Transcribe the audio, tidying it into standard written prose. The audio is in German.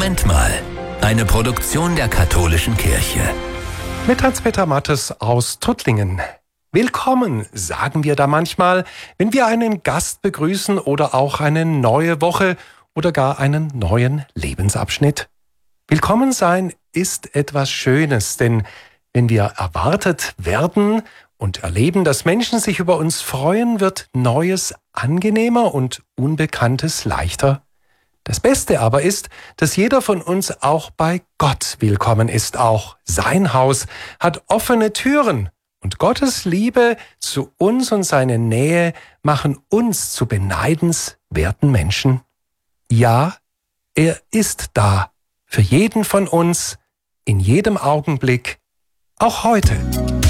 Moment mal. Eine Produktion der Katholischen Kirche. Mit Hans-Peter Mattes aus Tuttlingen. Willkommen, sagen wir da manchmal, wenn wir einen Gast begrüßen oder auch eine neue Woche oder gar einen neuen Lebensabschnitt. Willkommen sein ist etwas Schönes, denn wenn wir erwartet werden und erleben, dass Menschen sich über uns freuen, wird Neues angenehmer und Unbekanntes leichter. Das Beste aber ist, dass jeder von uns auch bei Gott willkommen ist. Auch sein Haus hat offene Türen. Und Gottes Liebe zu uns und seine Nähe machen uns zu beneidenswerten Menschen. Ja, er ist da, für jeden von uns, in jedem Augenblick, auch heute.